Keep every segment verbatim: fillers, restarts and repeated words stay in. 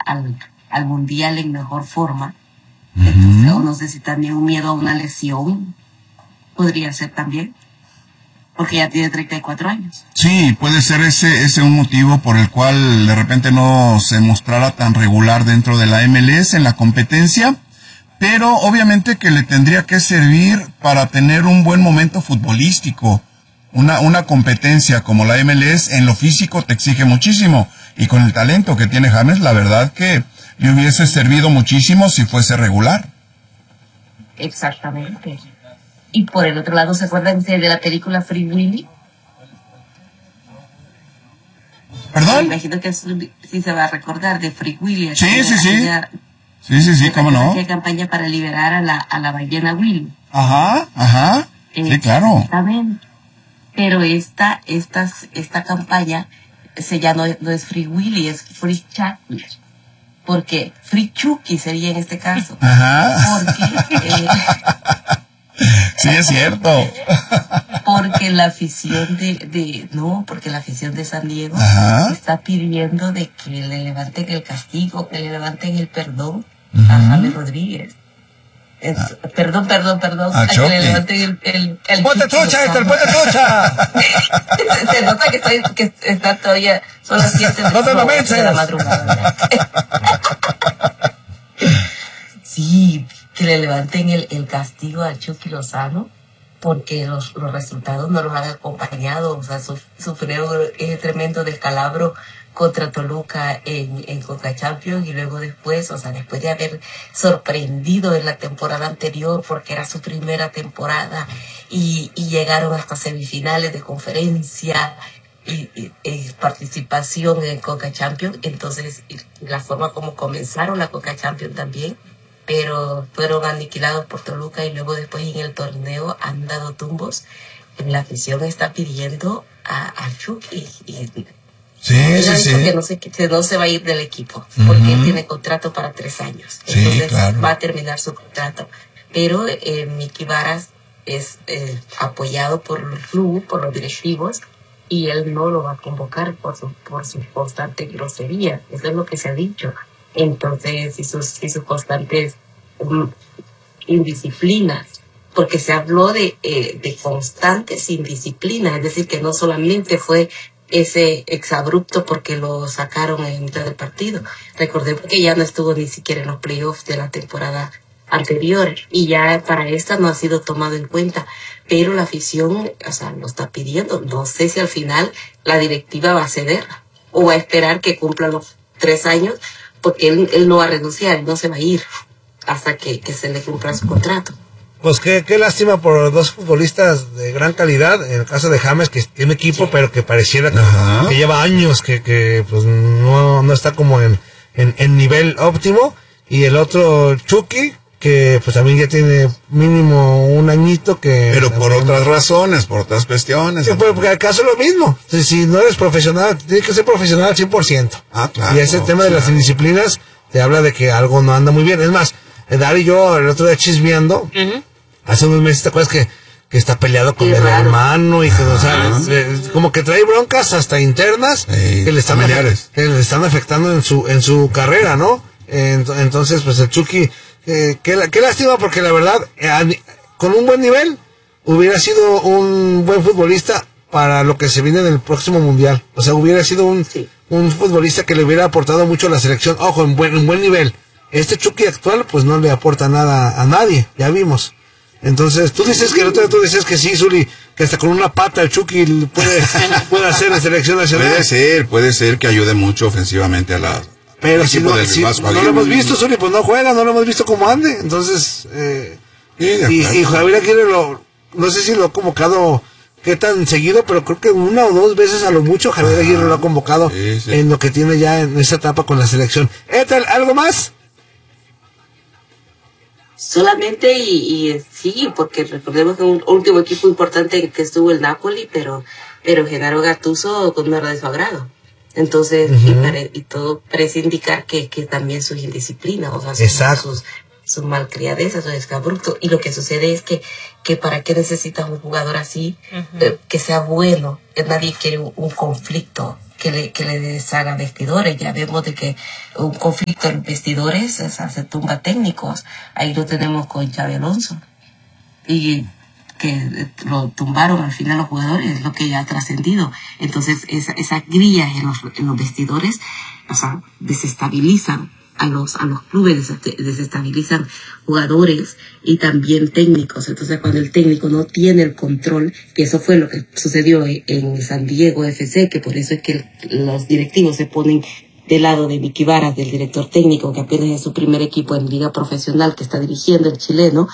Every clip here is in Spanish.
al, al mundial en mejor forma. Uh-huh. Entonces, o no sé si también un miedo a una lesión podría ser también, porque ya tiene treinta y cuatro años. Sí, puede ser ese ese un motivo por el cual de repente no se mostrara tan regular dentro de la M L S en la competencia, pero obviamente que le tendría que servir para tener un buen momento futbolístico. Una, una competencia como la M L S en lo físico te exige muchísimo, y con el talento que tiene James, la verdad que le hubiese servido muchísimo si fuese regular. Exactamente. Y por el otro lado, ¿se acuerdan de la película Free Willy? ¿Perdón? Me imagino que sí se va a recordar de Free Willy. Sí, aquella, sí, sí. aquella, sí, sí, sí, cómo no. Aquella campaña para liberar a la, a la ballena Willy. Ajá, ajá. Eh, sí, claro. Exactamente. Pero esta, esta, esta campaña se ya no, no es Free Willy, es Free Chucky. Porque Free Chucky sería en este caso. Ajá. Porque... Eh, sí, es cierto. Porque la afición de, de... No, porque la afición de San Diego Ajá. está pidiendo de que le levanten el castigo, que le levanten el perdón uh-huh. a James Rodríguez. Es, ah. Perdón, perdón, perdón. A, a que le levanten el... el, el ¡Ponte trucha, Héctor! ¡Ponte trucha! Se nota que, estoy, que está todavía... Son las siete de, no te lo de la madrugada. Sí, que le levanten el, el castigo a Chucky Lozano, porque los, los resultados no los han acompañado. O sea, su, sufrieron ese tremendo descalabro contra Toluca en, en Conca Champions, y luego después, o sea, después de haber sorprendido en la temporada anterior, porque era su primera temporada, y, y llegaron hasta semifinales de conferencia y, y, y participación en Conca Champions. Entonces, la forma como comenzaron la Conca Champions también, pero fueron aniquilados por Toluca, y luego después en el torneo han dado tumbos. La afición está pidiendo a, a Chucky, y sí, sí, sí. que no se, que no se va a ir del equipo, porque uh-huh. él tiene contrato para tres años. Entonces sí, claro. va a terminar su contrato. Pero eh, Miki Varas es eh, apoyado por el club, por los directivos, y él no lo va a convocar por su, por su constante grosería. Eso es lo que se ha dicho. Entonces, y sus, y sus constantes um, indisciplinas, porque se habló de, eh, de constantes indisciplinas, es decir, que no solamente fue ese exabrupto porque lo sacaron en mitad del partido. Recordemos que ya no estuvo ni siquiera en los playoffs de la temporada anterior, y ya para esta no ha sido tomado en cuenta, pero la afición, o sea, lo está pidiendo. No sé si al final la directiva va a ceder o va a esperar que cumpla los tres años, porque él, él no va a renunciar, él no se va a ir hasta que, que se le cumpla su contrato. Pues qué, qué lástima por dos futbolistas de gran calidad. En el caso de James, que tiene equipo, sí. pero que pareciera que, que lleva años, que, que pues no, no está como en, en, en nivel óptimo. Y el otro, Chucky, que pues también ya tiene mínimo un añito que... Pero por también, otras razones, por otras cuestiones. Sí, porque al caso es lo mismo. Si, si no eres profesional, tienes que ser profesional al cien por ciento. Ah, claro. Y ese tema de las indisciplinas te habla de que algo no anda muy bien. Es más, Dar y yo el otro día chismeando, uh-huh. hace unos meses, ¿te acuerdas que, que está peleado con Qué el raro. hermano? Y que, o sea, uh-huh. como que trae broncas hasta internas hey, que, le están familiares. que le están afectando en su en su carrera, ¿no? Entonces, pues el Chucky, eh, qué, qué lástima, porque la verdad, eh, con un buen nivel, hubiera sido un buen futbolista para lo que se viene en el próximo mundial. O sea, hubiera sido un, sí. un futbolista que le hubiera aportado mucho a la selección. Ojo, en buen, en buen nivel. Este Chucky actual, pues no le aporta nada a nadie, ya vimos. Entonces, tú dices que el otro día tú decías que sí, Zuli, que hasta con una pata el Chucky puede, puede hacer en selección nacional. Puede ser, puede ser que ayude mucho ofensivamente a la... Pero si, no, si no lo hemos visto, Zuli, pues no juega, no lo hemos visto cómo ande. Entonces, eh, sí, y, y Javier Aguirre, lo, no sé si lo ha convocado qué tan seguido, pero creo que una o dos veces a lo mucho Javier Aguirre lo ha convocado sí, sí. en lo que tiene ya en esa etapa con la selección. ¿Etal, algo más? Solamente, y, y sí, porque recordemos que un último equipo importante que estuvo el Napoli, pero, pero Genaro Gattuso no era de su agrado. Entonces, uh-huh. y, pare, y todo parece indicar que, que también sus indisciplinas, o sea, sus, sus, sus malcriadezas, su descabrupto. Y lo que sucede es que, que para qué necesitas un jugador así, uh-huh. eh, que sea bueno. Nadie quiere un, un conflicto que le, que le deshaga vestidores. Ya vemos de que un conflicto en vestidores, o sea, se tumba técnicos. Ahí lo tenemos con Xabi Alonso. Y que lo tumbaron al final los jugadores, es lo que ya ha trascendido. Entonces, esa, esas grillas en los, en los vestidores, o sea, desestabilizan a los, a los clubes, desestabilizan jugadores y también técnicos. Entonces, cuando el técnico no tiene el control, que eso fue lo que sucedió en San Diego F C, que por eso es que los directivos se ponen del lado de Mickey Varas, del director técnico, que apenas es su primer equipo en liga profesional que está dirigiendo el chileno,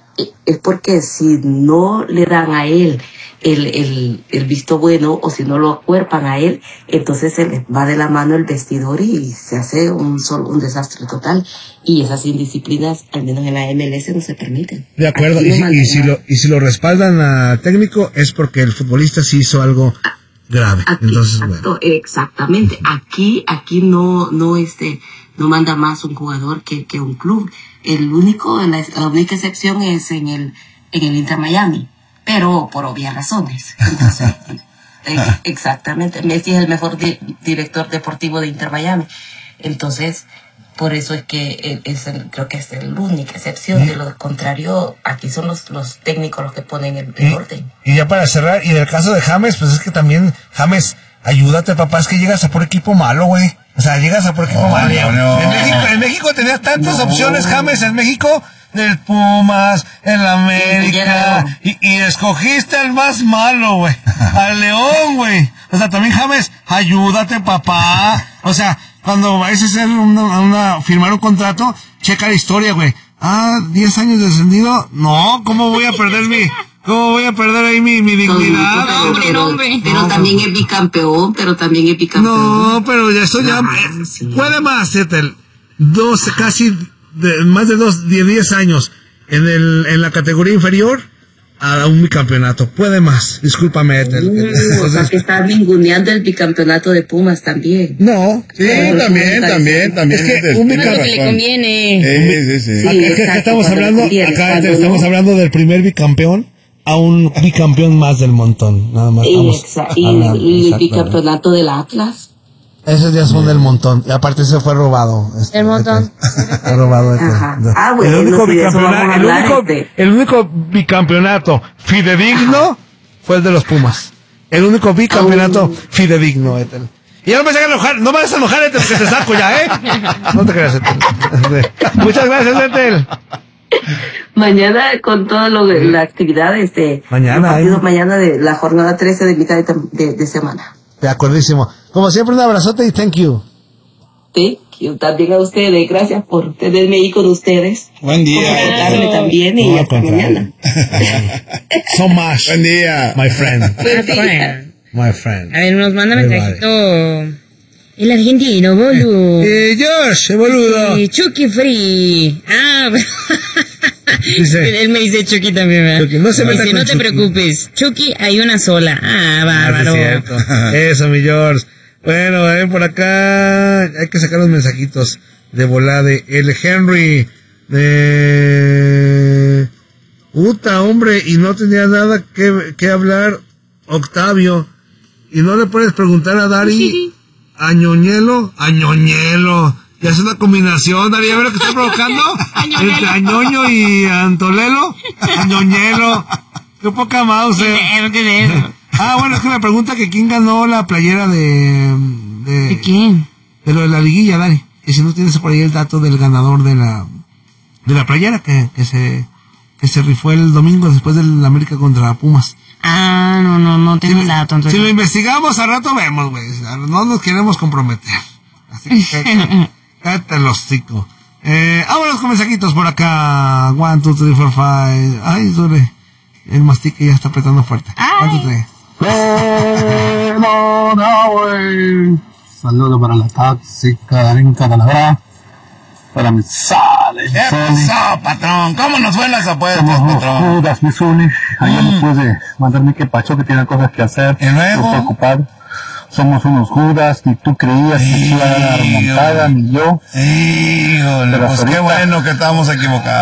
es porque si no le dan a él el, el, el visto bueno, o si no lo acuerpan a él, entonces se les va de la mano el vestidor y se hace un, sol, un desastre total. Y esas indisciplinas, al menos en la M L S, no se permiten. De acuerdo, y, no y, si lo, y si lo respaldan al técnico es porque el futbolista sí hizo algo grave. Aquí, entonces, exacto, bueno. Exactamente. Aquí, aquí no, no, este, no manda más un jugador que, que un club. El único, la, la única excepción es en el, en el Inter Miami, pero por obvias razones. Entonces, eh, exactamente. Messi es el mejor di, director deportivo de Inter Miami. Entonces, por eso es que es el, creo que es la única excepción. De lo contrario, aquí son los, los técnicos los que ponen el, el y, orden. Y ya para cerrar, y en el caso de James, pues es que también, James, ayúdate, papá, es que llegas a por equipo malo, güey. O sea, llegas a por equipo oh, malo. No, no. En México, en México tenías tantas no. opciones, James, en México, del Pumas, el América, y, y escogiste al más malo, güey. Al León, güey. O sea, también, James, ayúdate, papá. O sea, cuando vayas a hacer una, una, firmar un contrato, checa la historia, güey. Ah, diez años descendido. No, ¿cómo voy a perder mi... ¿Cómo voy a perder ahí mi, mi dignidad? No, pero, pero, pero también es bicampeón, pero también es bicampeón. No, pero eso ya... No, eh, sí. Puede más, Ethel. Dos, casi, de, más de dos, diez, diez años en el en la categoría inferior a un bicampeonato. Puede más. Discúlpame, Ethel. Mm, o sea, que está ninguneando el bicampeonato de Pumas también. No. Sí, también, también, también. Es que un No, porque le conviene. Sí, sí, sí. Sí, Acá, es que exacto, estamos cuando hablando, conviene, acá cuando estamos no. hablando del primer bicampeón a un bicampeón más del montón. Nada más. Y, estamos exa- y, hablando, y el exactamente. bicampeonato del Atlas. Esos ya son del montón. Y aparte se fue robado. Este, El montón. Este, fue robado. Este. Ajá. Ah, bueno, el único sí, de eso bicampeonato, vamos a el hablar, único, este. el único bicampeonato fidedigno Ajá. fue el de los Pumas. El único bicampeonato Oh. fidedigno, Ethel. Y ya no me vas a enojar, no me vas a enojar, Ethel, que te saco ya, ¿eh? No te creas, Ethel. Muchas gracias, Ethel. Mañana, con toda lo, la actividad, este, Mañana, el partido ¿eh? mañana de la jornada trece de mitad de, de, de semana. De acordísimo. Como siempre, un abrazote y thank you. Sí, yo también a ustedes, gracias por tenerme ahí con ustedes. Buen día. Por contarme también y No, al hasta contrario. mañana. So much. Buen día. My friend. Buen día. My friend. A ver, nos manda Muy mensajito el argentino, boludo. Eh, Josh, boludo. Sí, Chucky Free. Ah, Dice. él me dice Chucky también, ¿verdad? Chucky, no se meta Dice, con no te Chucky. preocupes, Chucky hay una sola. Ah, Ah, bárbaro. sí, es cierto. Eso, mi George. Bueno, a ver, por acá hay que sacar los mensajitos de volade. El Henry de... Puta, hombre, y no tenía nada que, que hablar Octavio. Y no le puedes preguntar a Dari Añoñelo, Añoñelo. Ya es una combinación, Dari, a ver lo que está provocando. Entre Añoño y Antolelo. Añoñelo. Qué poca mouse. eh. Ah, bueno, es que me pregunta que quién ganó la playera de... ¿De, ¿De qué? de lo de la liguilla, Dari. Y si no tienes por ahí el dato del ganador de la de la playera que, que se que se rifó el domingo después del América contra Pumas. Ah, no, no, no tengo el dato. Entonces... Si lo investigamos al rato vemos, güey. No nos queremos comprometer. Así que cállate el hocico. Eh, vámonos con mensajitos por acá. One, two, three, four, five. Ay, duele. El mastique ya está apretando fuerte. One, two, three. Saludos para la tóxica en Canadá, para mis sales. ¿Qué pasó, patrón? ¿Cómo nos fue en las apuestas, Como patrón? Judas, mi Zuli. Ayer Mm. no pude mandarme que Pacho que tiene cosas que hacer. ¿Y luego? Estoy ocupado. Somos unos Judas, ni tú creías que se iba a dar la remontada, ni yo. Híjole, Pero pues hasta qué ahorita- bueno que estamos equivocados.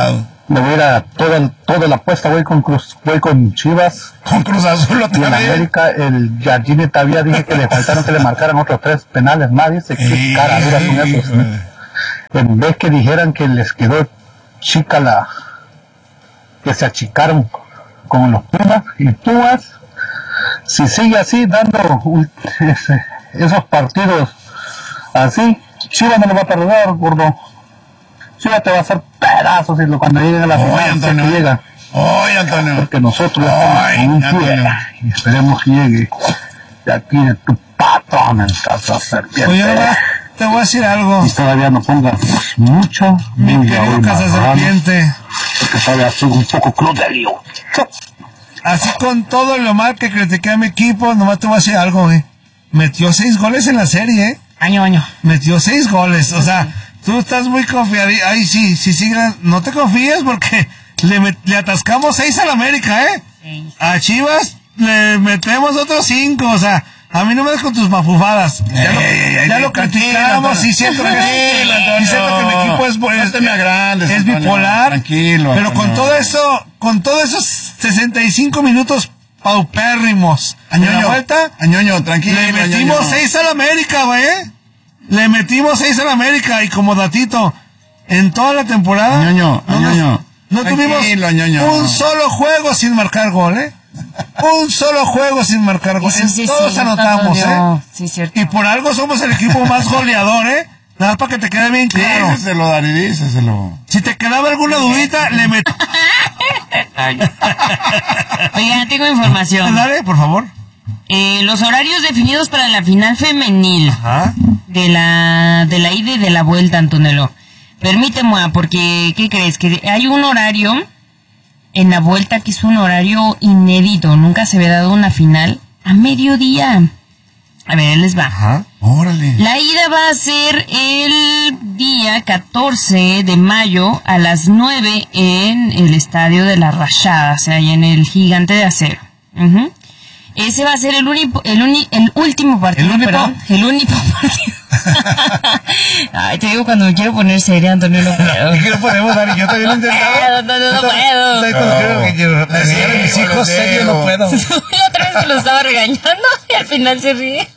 Le voy a ir a toda, toda la apuesta, voy con Cruz, voy con Chivas. Con Cruz Azul Y otra en vez. América, el Jardine todavía dije que le faltaron que le marcaran otros tres penales más, dice que cara dura con esos. ¿No? En vez que dijeran que les quedó chica la, que se achicaron con los Pumas y Pumas, si sigue así dando un, ese, esos partidos así, Chivas no lo va a perder, gordo. Chivas te va a hacer pedazos y lo, cuando lleguen a la Oye, final, Antonio. se llega. Oye, Antonio. Porque nosotros Ay, estamos con un Antonio. pie y esperemos que llegue de aquí de tu patrón en casa serpiente. Oye, nomás te voy a decir algo. Y todavía no pongas mucho, Mi muy querido aún casa marrano, serpiente. porque todavía soy un poco crudelio. Así con todo lo mal que critiqué a mi equipo, nomás te voy a decir algo, güey. Metió seis goles en la serie, ¿eh? Año, año. Metió seis goles, o sea, tú estás muy confiado. Ay, sí, sí, sí, no te confíes porque le, met- le atascamos seis al América, ¿eh? Seis. A Chivas le metemos otros cinco, o sea, a mí no me des con tus mafufadas. Ya lo, Ey, ey, ya ey, lo tranquilo, criticamos, Antonio. sí siento que Tranquilo, Antonio. sí siento que mi equipo es, No es, te me agrandes, es Antonio. bipolar, Tranquilo, pero con Antonio. todo eso, con todos esos sesenta y cinco minutos paupérrimos en la Añoño, vuelta, Añoño, tranquilo. le metimos Añoño. seis al América, güey. Le metimos seis al América y como datito, en toda la temporada Añoño, no, nos- Añoño. no tuvimos Tranquilo, Añoño. un solo juego sin marcar gol, ¿eh? Un solo juego sin marcar gol. Eso En sí es todos cierto, anotamos, ¿eh? Antonio. Sí, es cierto. Y por algo somos el equipo más goleador, ¿eh? Nada más para que te quede bien claro. Díselo, Dari, díselo. Si te quedaba alguna dudita, le met... Oiga, tengo información. Dale, por favor. Eh, los horarios definidos para la final femenil Ajá. de la de la ida y de la vuelta, Antonello. Permíteme, porque, ¿qué crees? Que hay un horario en la vuelta que es un horario inédito. Nunca se había dado una final a mediodía. A ver, ahí les va. Ajá. Órale. La ida va a ser el día catorce de mayo a las nueve en el Estadio de la Rayada, o sea, ahí en el Gigante de Acero. Ujú. Ese va a ser el único, el, uni, el último partido, ¿El único? perdón, el único partido. Ay, te digo, cuando me quiero poner seria, Antonio, no puedo. ¿Qué lo podemos dar? Yo también lo he intentado. No, no, no, no puedo. ¿Sabes cuando quiero que quiero enseñar a mis Sí, hijos? sí, Serio, no puedo. La otra vez que lo estaba regañando y al final se ríe.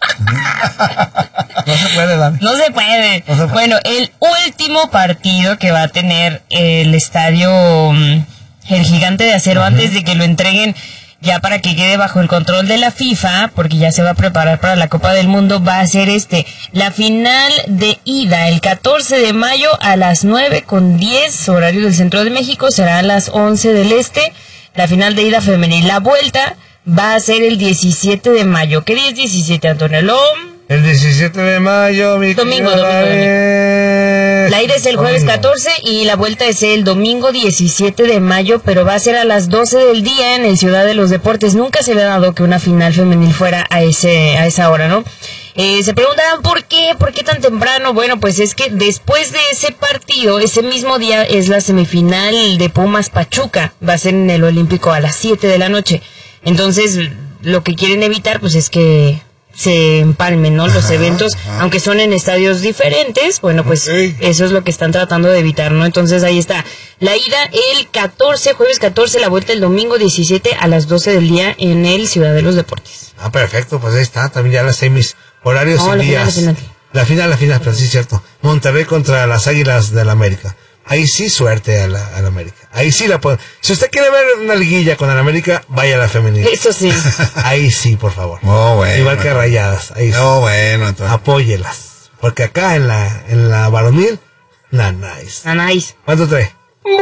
No se puede, Dani. No se puede. No se puede. Bueno, el último partido que va a tener el estadio, mm, el Gigante de Acero, uh-huh, antes de que lo entreguen ya para que quede bajo el control de la FIFA, porque ya se va a preparar para la Copa del Mundo, va a ser este, la final de ida, el catorce de mayo a las nueve con diez, horario del Centro de México, será a las once del Este, la final de ida femenil. La vuelta va a ser el diecisiete de mayo. ¿Qué día es diecisiete, Antonio? El diecisiete de mayo, mi Domingo, querido domingo, David. La ida es el jueves Domingo. catorce y la vuelta es el domingo diecisiete de mayo, pero va a ser a las doce del día en el Ciudad de los Deportes. Nunca se le ha dado que una final femenil fuera a ese a esa hora, ¿no? Eh, se preguntarán por qué, por qué tan temprano. Bueno, pues es que después de ese partido, ese mismo día es la semifinal de Pumas Pachuca. Va a ser en el Olímpico a las siete de la noche. Entonces, lo que quieren evitar, pues es que se empalmen, ¿no? Los Ajá, eventos, ajá. aunque son en estadios diferentes, bueno, pues Ok. eso es lo que están tratando de evitar, ¿no? Entonces ahí está. La ida el catorce, jueves catorce, la vuelta el domingo diecisiete a las doce del día en el Ciudad de los Deportes. Ah, perfecto, pues ahí está, también ya las semis, horarios No, y la final, días. la final. La final, la final, pero sí es cierto. Monterrey contra las Águilas del América. Ahí sí suerte a la, a la América. Ahí sí la puede. Si usted quiere ver una liguilla con el América, vaya a la femenil. Eso sí. Ahí sí, por favor. Oh, bueno. Igual que Rayadas. Ahí sí. Oh, bueno, entonces. Apóyelas. Porque acá en la, en la varonil, na nice. Anais. ¿Cuánto trae?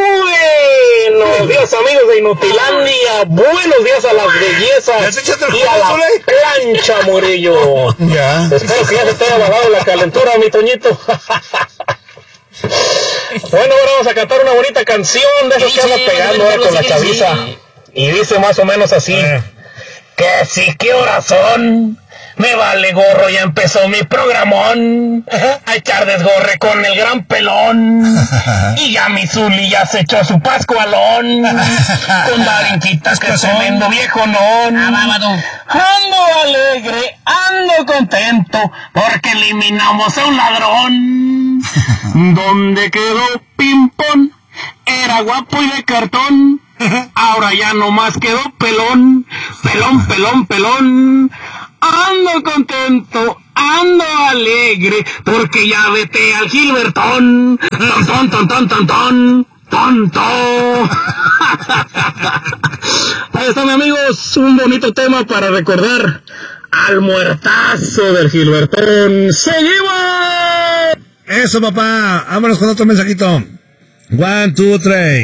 Buenos días, amigos de Inutilandia. Buenos días a las ¿Ya bellezas te echaste el y a juego, la Zule? plancha, Murillo. Ya. Espero que ya se te haya bajado la calentura, mi Toñito. Bueno, ahora vamos a cantar una bonita canción de esas que anda pegando ahora con la chaviza. Y dice más o menos así. Eh. Que sí, qué horas son. Me vale gorro, ya empezó mi programón. A echar desgorre con el gran pelón. Y ya mi Zuli ya se echó su pascualón. Con Darinquitas, que es tremendo viejo non. Ando alegre, ando contento, porque eliminamos a un ladrón. ¿Dónde quedó Pimpón? era guapo y de cartón. Ahora ya nomás quedó pelón, pelón, pelón, pelón. Ando contento, ando alegre, porque ya vete al Gilbertón. Ton, ton, ton, ton, ton, ton, tonto. Ahí están, amigos, un bonito tema para recordar al muertazo del Gilbertón. ¡Seguimos! Eso, papá. Vámonos con otro mensajito. One, two, three.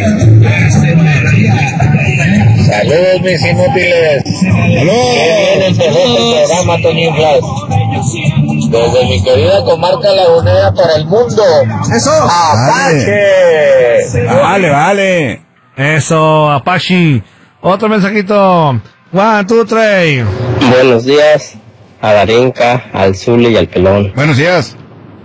Saludos, mis inútiles. ¡Aló! Qué bien empezó este programa, Toño Flash. Desde mi querida comarca lagunera para el mundo. ¡Eso! ¡Apache! Vale, vale. Eso, Apache. Otro mensajito. One, two, three. Buenos días a Darinka, al Zuli y al Pelón. Buenos días.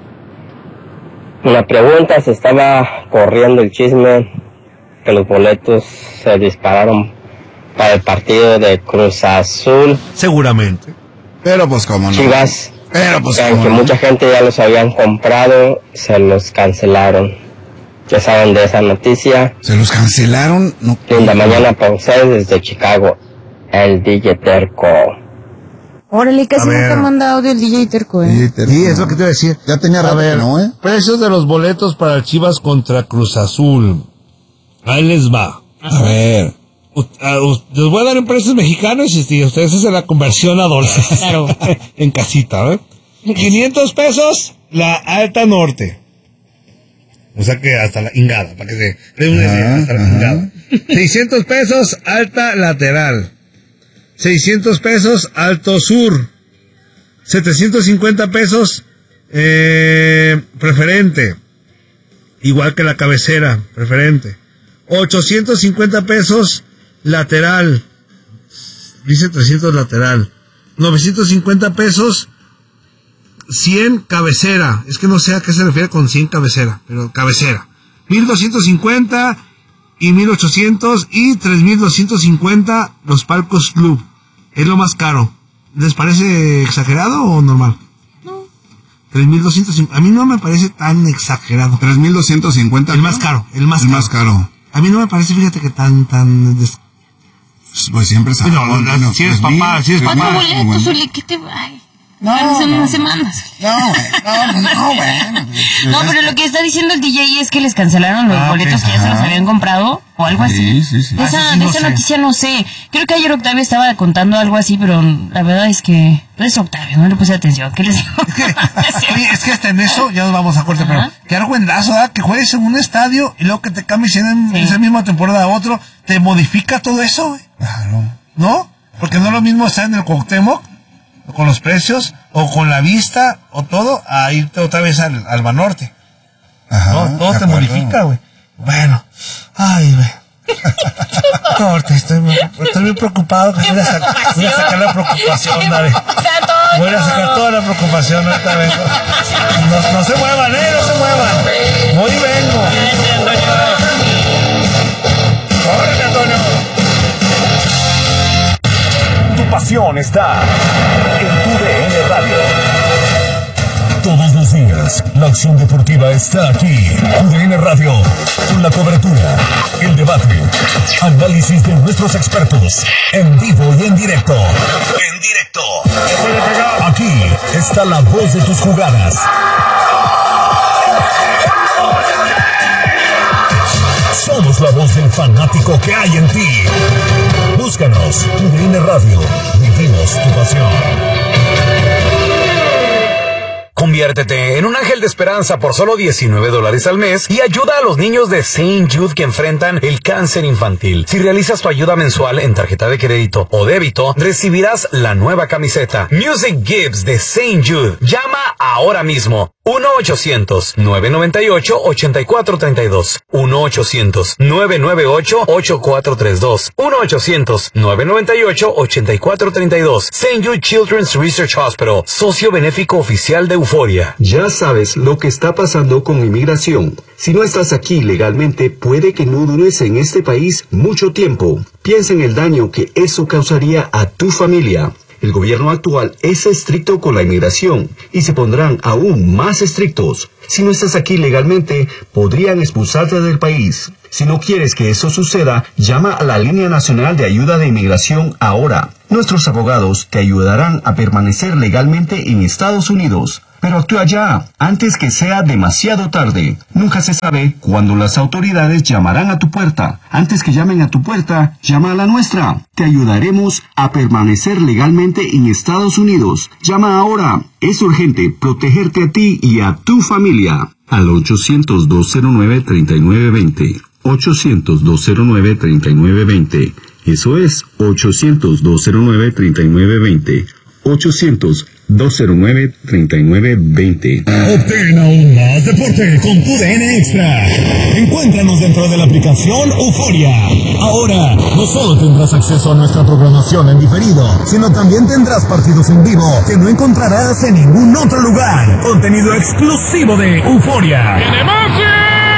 Una pregunta, se estaba corriendo el chisme que los boletos se dispararon para el partido de Cruz Azul. Seguramente. Pero pues cómo no. Chivas, Pero pues que cómo aunque no. mucha gente ya los habían comprado, se los cancelaron. Ya saben de esa noticia. Se los cancelaron. No. Linda mañana para ustedes desde Chicago, el D J Terco. Órale, casi A no te ver. ha mandado audio el D J Terco, ¿eh? Sí, te- Sí, es lo que te iba a decir. Ya tenía A rato ver, que no, ¿eh? precios de los boletos para el Chivas contra Cruz Azul. Ahí les va. A ver. U- a- u- Les voy a dar en precios mexicanos y si ustedes hacen la conversión a dólares. Claro. En casita, ¿eh? quinientos pesos la alta norte. O sea que hasta la ingada, para que se dé una idea, hasta la Ajá, ingada. seiscientos pesos alta lateral. seiscientos pesos alto sur. setecientos cincuenta pesos eh, preferente. Igual que la cabecera, preferente. ochocientos cincuenta pesos lateral. Dice trescientos lateral. novecientos cincuenta pesos cien cabecera. Es que no sé a qué se refiere con cien cabecera, pero cabecera. mil doscientos cincuenta y mil ochocientos y tres mil doscientos cincuenta los palcos club. Es lo más caro. ¿Les parece exagerado o normal? No. tres mil doscientos cincuenta. A mí no me parece tan exagerado. tres mil doscientos cincuenta. El más caro, el más El caro. más caro. A mí no me parece, fíjate que tan, tan... des- Pues siempre se... No, no, no, si eres papá, si eres ¿Cuántos papá, boletos, Zuli? ¿Qué te va? No, Son no. unas semanas. No, no, no, bueno. No, pero lo que está diciendo el D J es que les cancelaron los Ah, ok. boletos que ya se los Ajá. habían comprado o algo así. Sí, sí, sí. De Ah, esa, eso sí de no esa sé. noticia no sé. Creo que ayer Octavio estaba contando algo así, pero la verdad es que... Es Octavio, no le puse atención. ¿Qué les digo? Es que, oye, es que hasta en eso, ya nos vamos a corte, pero Ajá. qué argüendazo, ¿verdad? Que juegues en un estadio y luego que te cambies en, en Sí. esa misma temporada a otro, te modifica todo eso, güey. Claro. ¿No? Porque no es lo mismo estar en el Cuauhtémoc, o con los precios, o con la vista, o todo, a irte otra vez al, al Banorte. Ajá. ¿No? Todo de te acuerdo. modifica, güey. Bueno, ay, güey. Corte, estoy, muy- estoy muy preocupado. Que voy, a sac- voy a sacar la preocupación, dale. Voy a sacar toda la preocupación ahorita vengo. No, no se muevan, eh, no se muevan. Voy y vengo. ¡Córrele, Antonio! Tu pasión está en tu D N Radio. Todos los días, la acción deportiva está aquí. U D N Radio, con la cobertura, el debate, análisis de nuestros expertos, en vivo y en directo. En directo. Aquí está la voz de tus jugadas. Somos la voz del fanático que hay en ti. Búscanos, U D N Radio. Vivimos tu pasión. Conviértete en un ángel de esperanza por solo diecinueve dólares al mes y ayuda a los niños de Saint Jude que enfrentan el cáncer infantil. Si realizas tu ayuda mensual en tarjeta de crédito o débito, recibirás la nueva camiseta Music Gives de Saint Jude. Llama ahora mismo. uno ochocientos, nueve noventa y ocho, ochenta y cuatro treinta y dos. uno ochocientos, nueve noventa y ocho, ochenta y cuatro treinta y dos. uno ochocientos, nueve noventa y ocho, ochenta y cuatro treinta y dos. Saint Jude Children's Research Hospital, socio benéfico oficial de Euforia. Ya sabes lo que está pasando con inmigración. Si no estás aquí legalmente, puede que no dures en este país mucho tiempo. Piensa en el daño que eso causaría a tu familia. El gobierno actual es estricto con la inmigración y se pondrán aún más estrictos. Si no estás aquí legalmente, podrían expulsarte del país. Si no quieres que eso suceda, llama a la Línea Nacional de Ayuda de Inmigración ahora. Nuestros abogados te ayudarán a permanecer legalmente en Estados Unidos. Pero actúa ya, antes que sea demasiado tarde. Nunca se sabe cuándo las autoridades llamarán a tu puerta. Antes que llamen a tu puerta, llama a la nuestra. Te ayudaremos a permanecer legalmente en Estados Unidos. Llama ahora. Es urgente protegerte a ti y a tu familia. Al ochocientos, dos cero nueve, tres nueve dos cero. ochocientos, dos cero nueve, tres nueve dos cero. Eso es ochocientos, dos cero nueve, tres nueve dos cero. ochocientos, dos cero nueve, tres nueve dos cero. Obtén aún más deporte con tu D N Extra. Encuéntranos dentro de la aplicación Euforia. Ahora, no solo tendrás acceso a nuestra programación en diferido, sino también tendrás partidos en vivo que no encontrarás en ningún otro lugar. Contenido exclusivo de Euforia. ¡Tenemos que!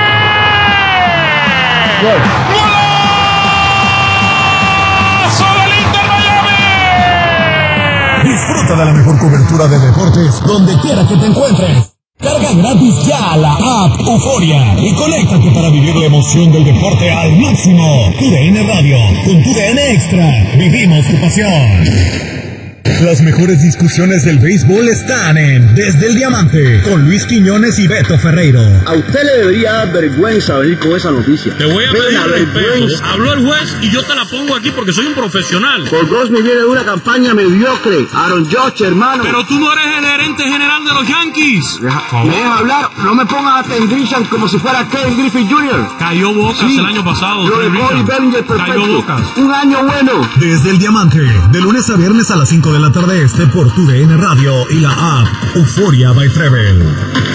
Disfruta de la mejor cobertura de deportes donde quiera que te encuentres. Carga gratis ya la app Euforia y conéctate para vivir la emoción del deporte al máximo. Tu D N Radio, con tu D N Extra, vivimos tu pasión. Las mejores discusiones del béisbol están en Desde el Diamante, con Luis Quiñones y Beto Ferreiro. A usted le debería dar vergüenza venir con esa noticia. Te voy a pedir respeto. Habló el juez y yo te la pongo aquí porque soy un profesional. Paul Goldschmidt viene de una campaña mediocre. Aaron Judge, hermano. Pero tú no eres el gerente general de los Yankees. Deja, ¿me deja hablar? No me pongas a Ken Grisham como si fuera Ken Griffey junior Cayó Bocas sí. el año pasado. Lo de Cody Bellinger perfecto. Cayó Bocas. Un año bueno. Desde el Diamante, de lunes a viernes a las cinco de la tarde este por tu D N Radio y la app Euforia by Travel.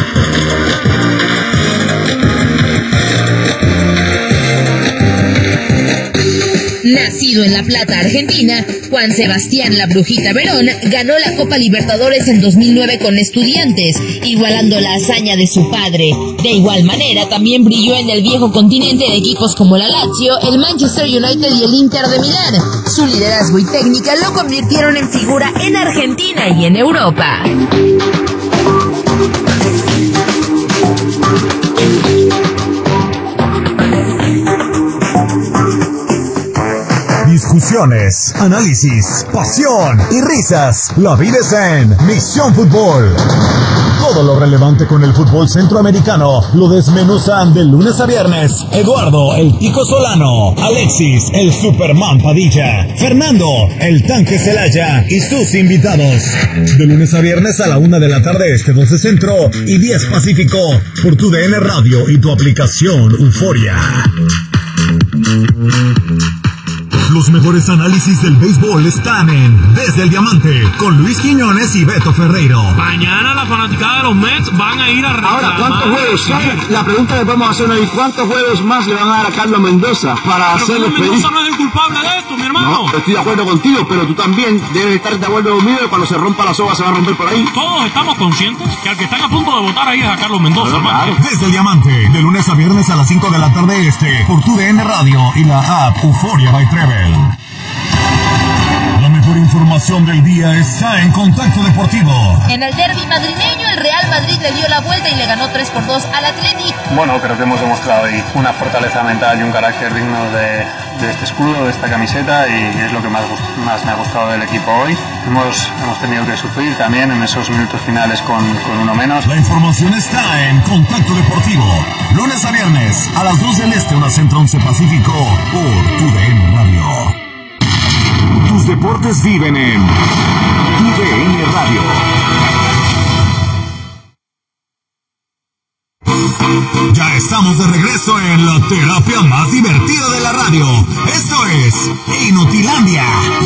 Nacido en La Plata, Argentina, Juan Sebastián La Brujita Verón ganó la Copa Libertadores en dos mil nueve con Estudiantes, igualando la hazaña de su padre. De igual manera, también brilló en el viejo continente en equipos como la Lazio, el Manchester United y el Inter de Milán. Su liderazgo y técnica lo convirtieron en figura en Argentina y en Europa. Discusiones, análisis, pasión y risas. La vida es en Misión Fútbol. Todo lo relevante con el fútbol centroamericano lo desmenuzan de lunes a viernes Eduardo el Tico Solano, Alexis el Superman Padilla, Fernando el Tanque Celaya y sus invitados. De lunes a viernes a la una de la tarde este, doce Centro y diez Pacífico por tu D N Radio y tu aplicación Euforia. Los mejores análisis del béisbol están en Desde el Diamante, con Luis Quiñones y Beto Ferreiro. Mañana la fanaticada de los Mets van a ir a reclamar. Ahora, ¿cuántos juegos? Sí. La pregunta que podemos hacer hoy, ¿cuántos juegos más le van a dar a Carlos Mendoza para hacer Carlos Mendoza no es el culpable de esto, mi hermano. No, estoy de acuerdo contigo, pero tú también debes estar de acuerdo conmigo que cuando se rompa la soga se va a romper por ahí. Todos estamos conscientes que al que están a punto de votar ahí es a Carlos Mendoza, claro, hermano. Claro. Desde el Diamante, de lunes a viernes a las cinco de la tarde este, por tu D N Radio y la app Euforia by Travel. La mejor información del día está en Contacto Deportivo. En el derbi madrileño, el Real Madrid le dio la vuelta y le ganó tres por dos al Athletic. Bueno, creo que hemos demostrado hoy una fortaleza mental y un carácter digno de, de este escudo, de esta camiseta, y es lo que más, más me ha gustado del equipo hoy. Hemos, hemos tenido que sufrir también en esos minutos finales con, con uno menos. La información está en Contacto Deportivo. Lunes a viernes a las dos del Este, una Centro once Pacífico, por tu D N Radio. Tus deportes viven en tu D N Radio. Ya estamos de regreso en la terapia más divertida de la radio. Esto es Inutilandia.